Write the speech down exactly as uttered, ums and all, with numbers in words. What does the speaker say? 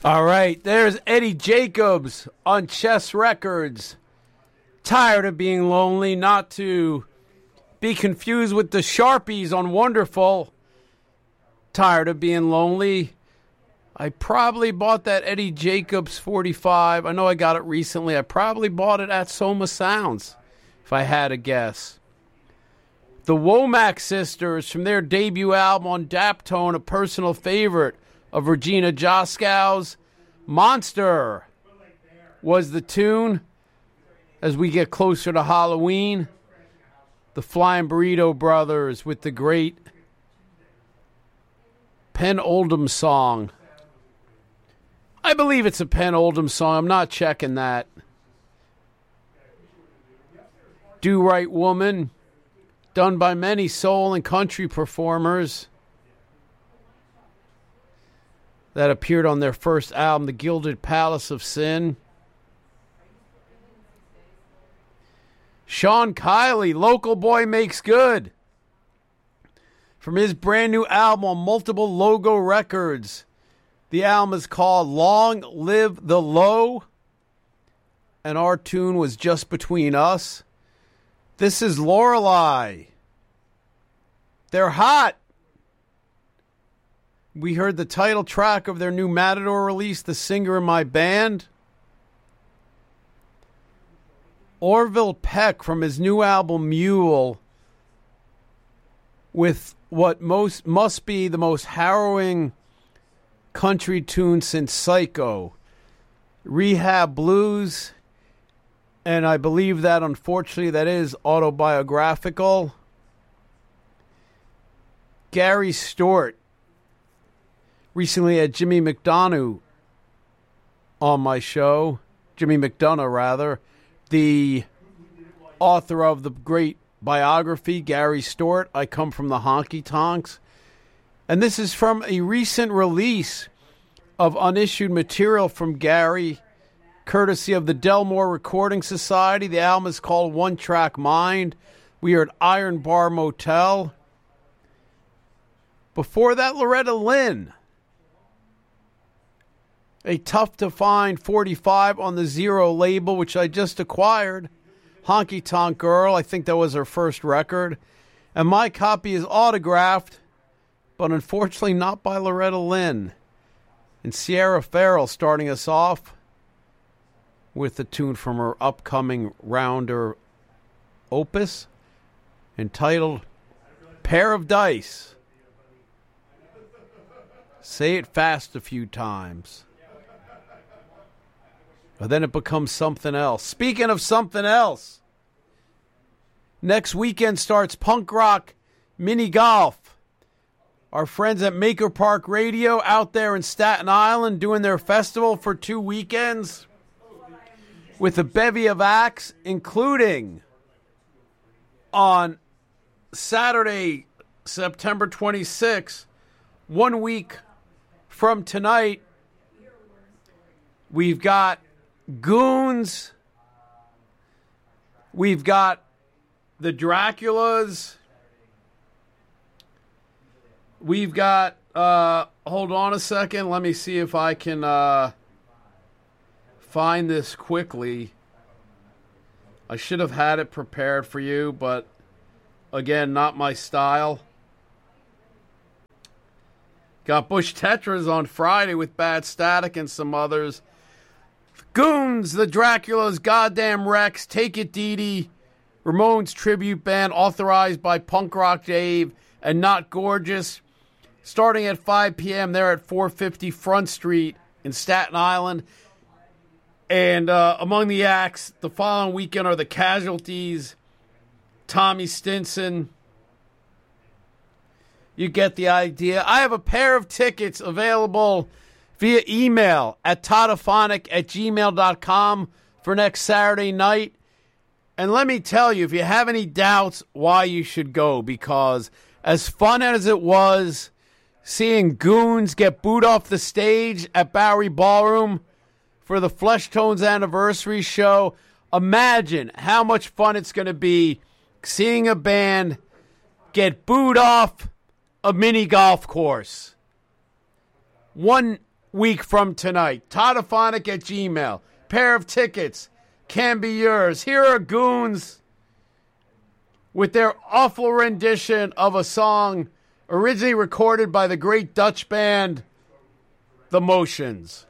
All right, there's Eddie Jacobs on Chess Records. Tired of being lonely, not to be confused with the Sharpies on Wonderful. Tired of being lonely. I probably bought that Eddie Jacobs forty-five. I know I got it recently. I probably bought it at Soma Sounds, if I had to guess. The Womack Sisters from their debut album on Daptone, a personal favorite of Regina Joskow's. Monster was the tune. As we get closer to Halloween, the Flying Burrito Brothers with the great Penn Oldham song. I believe it's a Penn Oldham song. I'm not checking that. Do Right Woman, done by many soul and country performers that appeared on their first album, The Gilded Palace of Sin. Sean Kiley, Local Boy Makes Good. From his brand new album on Multiple Logo Records. The album is called Long Live the Low. And our tune was Just Between Us. This is Lorelei. They're hot. We heard the title track of their new Matador release, The Singer in My Band. Orville Peck from his new album Mule, with what most must be the most harrowing country tune since Psycho. Rehab Blues, and I believe that unfortunately that is autobiographical. Gary Stewart recently had Jimmy McDonough on my show, Jimmy McDonough rather, the author of the great biography, Gary Stewart, I Come from the Honky Tonks. And this is from a recent release of unissued material from Gary, courtesy of the Delmore Recording Society. The album is called One Track Mind. We are at Iron Bar Motel. Before that, Loretta Lynn. A tough-to-find forty-five on the Zero label, which I just acquired. Honky Tonk Girl, I think that was her first record. And my copy is autographed, but unfortunately not by Loretta Lynn. And Sierra Farrell starting us off with the tune from her upcoming rounder opus entitled Pair of Dice. Say it fast a few times. But then it becomes something else. Speaking of something else, next weekend starts Punk Rock Mini Golf. Our friends at Maker Park Radio out there in Staten Island doing their festival for two weekends with a bevy of acts, including on Saturday, September twenty-sixth, one week from tonight, we've got Goons, we've got the Draculas, we've got, uh, hold on a second, let me see if I can uh, find this quickly. I should have had it prepared for you, but again, not my style. Got Bush Tetras on Friday with Bad Static and some others. Goons, the Draculas, Goddamn Rex, Take It Dee Dee, Ramones tribute band authorized by Punk Rock Dave and Not Gorgeous. Starting at five p.m. there at four fifty Front Street in Staten Island. And uh, among the acts the following weekend are the Casualties, Tommy Stinson. You get the idea. I have a pair of tickets available via email at todophonic at gmail dot com for next Saturday night. And let me tell you, if you have any doubts why you should go, because as fun as it was seeing Goons get booed off the stage at Bowery Ballroom for the Fleshtones anniversary show, imagine how much fun it's going to be seeing a band get booed off a mini golf course. One week from tonight. Toddophonic at Gmail. Pair of tickets can be yours. Here are Goons with their awful rendition of a song originally recorded by the great Dutch band The Motions.